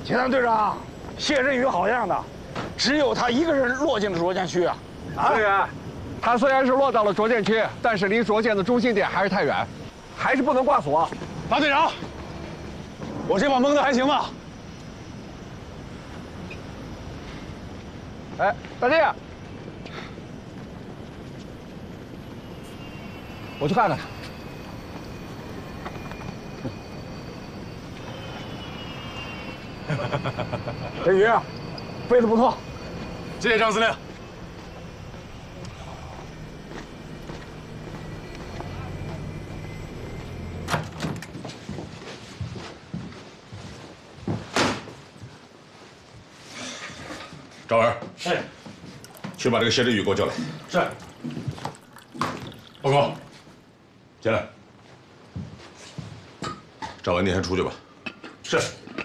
秦探队长，谢振宇好样的，只有他一个人落进了卓建区啊！ 虽然，他虽然是落到了卓建区，但是离卓建的中心点还是太远，还是不能挂锁。 马队长，我这把蒙的还行吧？ 哎，大弟，我去看看他。 振宇，飞得不错。 谢谢张司令。赵文， 哎， 去把这个谢振宇给我叫来。 是。 报告，进来。赵文，你先出去吧。 是。